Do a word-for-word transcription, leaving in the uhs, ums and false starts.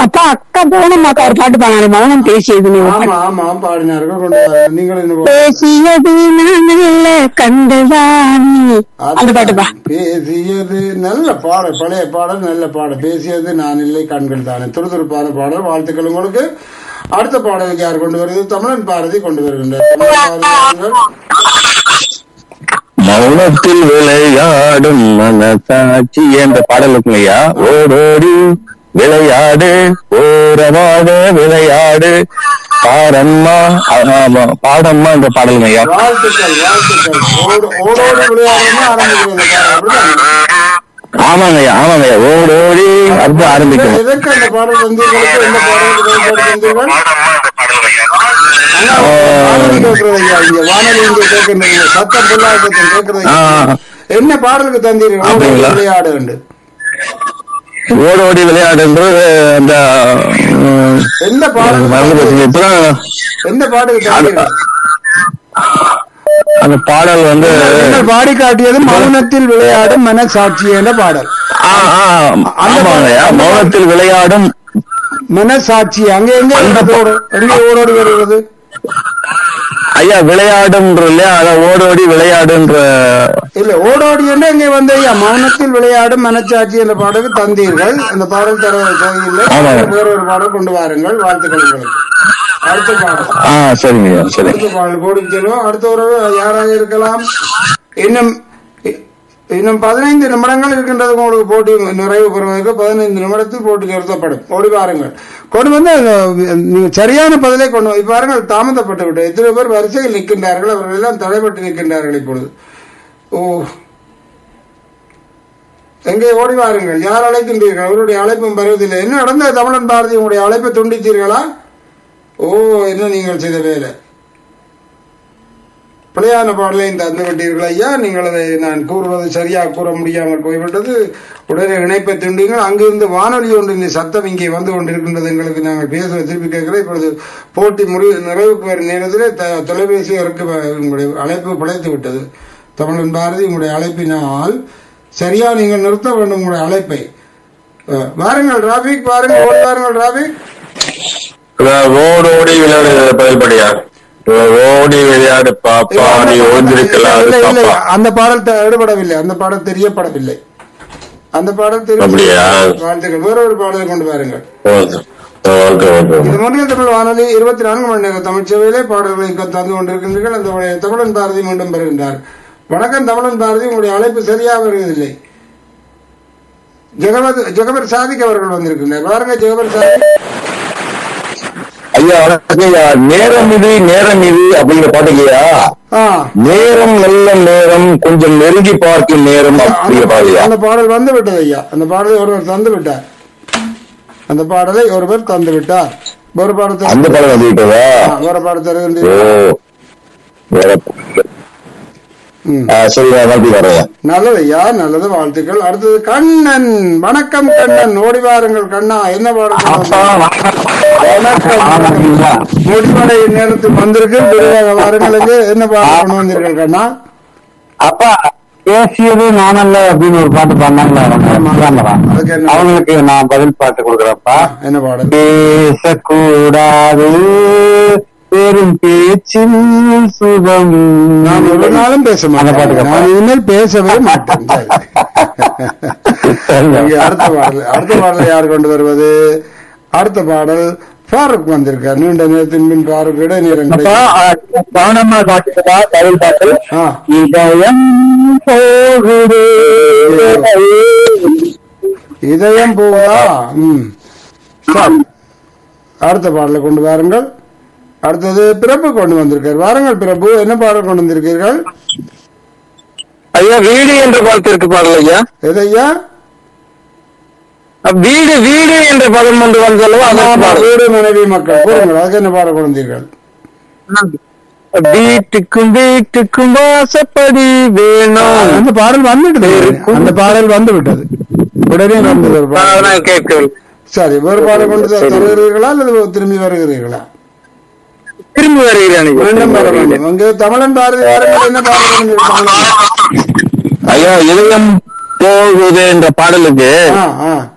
அப்பா அக்கா போனமாக்கா ஒரு பாட்டு பாடினாரு, மௌனம் பேசியது. ஆமா ஆமா பாடினார்கள், கொண்டு நீங்கள் என்ன பேசியது நல்ல கண்டதானி, அந்த பாட்டுப்பா. பேசியது நல்ல பாடல், பழைய பாடல், நல்ல பாடல். பேசியது நான் இல்லை கண்கள் தானே, துருதுருப்பான பாடல். வாழ்த்துக்கள் உங்களுக்கு. அடுத்த பாடலுக்கு யார் கொண்டு வருது? தமிழன் பாரதி கொண்டு வருகின்றார். மௌனத்தில் விளையாடும் மனசாட்சி என்ற பாடல் இருக்குங்கய்யா. ஓடோடி விளையாடு ஓரமாக விளையாடு பாடம்மா, பாடம்மா என்ற பாடலுங்கய்யா. வாழ்த்துக்கள் வாழ்த்துக்கள். ஓடோடி விளையாடுன்னு ஆரம்பிக்கிறது. ஆமாங்கய்யா ஆமாங்கய்யா, ஓடோடி அப்படி ஆரம்பிக்கணும். எதற்கு அந்த பாடல் வந்தீர்களுக்கு இந்த பாடல் வந்தீர்கள்? சத்தம் பொல்லாக்கத்தில் கேட்கறது. என்ன பாடலுக்கு தந்தீர்கள் விளையாடு? ஓடோடி விளையாடுன்றது அந்த எந்த பாடல் மறந்து போச்சு இப்பதான். எந்த பாடலுக்கு தந்தீர்கள்? அந்த பாடல் வந்து பாடி காட்டியது மௌனத்தில் விளையாடும் மனசாட்சி என்ற பாடல். மௌனத்தில் விளையாடும் மனசாட்சி. அங்க எங்க எங்க ஓடோடி வருகிறது? ஐயா விளையாடுன்ற இல்லையா, அத ஓடோடி விளையாடுன்ற இல்ல, ஓடோடி என்று இங்கே வந்து ஐயா மௌனத்தில் விளையாடும் மனசாட்சி என்ற பாடலுக்கு தந்தீர்கள். அந்த பாடல் தர தேவையில்லை, வேற ஒரு பாடல் கொண்டு வாருங்கள். வாழ்த்துக்கள் உங்களுக்கு. அடுத்த பாடல். சரிங்க சரி. அடுத்த பாடல் கோடி செல்வோம். அடுத்த உறவு யாராக இருக்கலாம்? இன்னும் இன்னும் பதினைந்து நிமிடங்கள் இருக்கின்றது உங்களுக்கு போட்டி நிறைவு பெறுவதற்கு. பதினைந்து நிமிடத்தில் போட்டி நிறுத்தப்படும். ஓடி பாருங்கள். கொண்டு வந்து நீங்க சரியான பதிலை கொண்டு வந்து பாருங்கள். தாமதப்பட்டு விட்டு எத்தனை பேர் வரிசையில் நிற்கின்றார்கள், அவர்கள் எல்லாம் தடைப்பட்டு நிற்கின்றார்கள் இப்பொழுது. ஓ, எங்கே ஓடி வாருங்கள். யார் அழைக்கின்றீர்கள்? அவருடைய அழைப்பும் பெறுவதில்லை. என்ன நடந்த தமிழன் பாரதி, உங்களுடைய அழைப்பை துண்டித்தீர்களா? ஓ, என்ன நீங்கள் செய்த வேலை? பிழையான பாடலையும் தந்து விட்டீர்கள் ஐயா. நீங்கள் அதை நான் கூறுவது சரியாக கூற முடியாமல் போய்விட்டது. உடனே இணைப்பை துண்டீங்கள். அங்கிருந்து வானொலி ஒன்று இந்த சத்தம் இங்கே வந்து கொண்டிருக்கின்றது. எங்களுக்கு நாங்கள் பேச திருப்பி கேட்கிறோம். இப்பொழுது போட்டி முடிவு நிறைவுக்கு வரும் நேரத்திலே தொலைபேசி உங்களுடைய அழைப்பு பிழைத்து விட்டது. தமிழன் பாரதி, உங்களுடைய அழைப்பினால் சரியா நீங்கள் நிறுத்த வேண்டும் உங்களுடைய அழைப்பை. வாருங்கள் ராபிக், வாருங்கள், ஓடி வாருங்கள் ராபிக். ஓடோடி விளையாடு பதில்படியா? ஓடி விளையாடு பாப்பா, நீ ஓடிருக்கலாம். அந்த பாடல் எடுபடவில்லை, அந்த பாடல் தெரியப்படவில்லை. அந்த பாடல் தெரிய. வாழ்த்துக்கள். வேற ஒரு பாடலை கொண்டு வாருங்கள். இது ஒன்றிய தமிழ் வானொலி இருபத்தி நான்கு மணி நேரம் தமிழ் சேவையிலே பாடல்களை தந்து கொண்டிருக்கின்றீர்கள். அந்த தமிழன் பாரதி மீண்டும் பெறுகின்றார். வணக்கம் தமிழன் பாரதி, உங்களுடைய அழைப்பு சரியாக வருவதில்லை. ஜெகபத் ஜெகபர் சாதிக் அவர்கள் வந்திருக்கின்றார். வாருங்க ஜெகபர் சாதிக். ஐயா ஐயா, நேரம் இது நேரம் இது அப்படிங்கிற பாட்டுக்கையா? நேரம் நல்ல நேரம், கொஞ்சம் நெருங்கி பார்க்கும் நேரம் அப்படிங்கிற பாடலையா? அந்த பாடல் வந்து விட்டது ஐயா. அந்த பாடலை ஒருவர் தந்து விட்டார். அந்த பாடலை ஒருவர் தந்து விட்டார். ஒரு பாடத்தை அந்த பாடல் வந்து விட்டதா? ஒரு பாடத்தை நல்லது ஐயா, நல்லது. வாழ்த்துக்கள். அடுத்தது கண்ணன். வணக்கம் கண்ணன், ஓடி வாருங்கள் கண்ணா. என்ன பாடல்? முடிவடை நேரத்தில் வந்திருக்கு. வாருங்களுக்கு என்ன பாடல் கொண்டு வந்தீர்கள் கண்ணா? அப்பா பேசியது நானல்ல அப்படின்னு ஒரு பாட்டு பாடினாங்களா, அவங்களுக்கு நான் பதில் பாட்டு கொடுக்குறப்பா. என்ன பாடல்? பேசக்கூடாது பெரும் பேச்சில் சுகம். நான் ஒரு நாளும் பேச மாட்டேன். நான் இனிமேல் பேசவே மாட்டேன். அடுத்த பாடல் அடுத்த பாடல் யார் கொண்டு வருவது? அடுத்த பாடல் ஃபாரூக் வந்திருக்கார். நீண்ட நேரத்தின் பின் ஃபாரூக் இட நேரம் கவனமா காட்டுறதா தமிழ் பாட்டு. இதயம் போகுது இதயம் போகுதா? ம், அடுத்த பாடலை கொண்டு வாருங்கள். அடுத்தது பிரபு கொண்டு வந்திருக்கார். வாருங்கள் பிரபு, என்ன பாடல் கொண்டு வந்திருக்கீர்கள்? ஐயா வீடு என்ற பாட்டு இருக்கு பாடல் ஐயா. எது ஐயா? வீடு வீடு என்ற பதம் கொண்டு வந்தல்லவா? வீடு மனைவி மக்கள் கூறுங்கள், அதுக்கு என்ன பாடல் கொண்டு வந்தீர்கள்? வீட்டுக்கும் வீட்டுக்கும் வாசப்படி வேணும். அந்த பாடல் வந்துவிட்டது. அந்த பாடல் வந்து விட்டது, உடனே வந்தது ஒரு பாடல். கேட்கவில்லை. சரி, ஒரு பாடல் கொண்டு தருகிறீர்களா அல்லது திரும்பி வருகிறீர்களா? திரும்பி வருகிறேன். மீண்டும் வர வேண்டும். அங்கே தமிழன் பாரதி வாருங்கள். என்ன பாடல்? ஐயா இதயம் போகுது என்ற பாடலுக்கு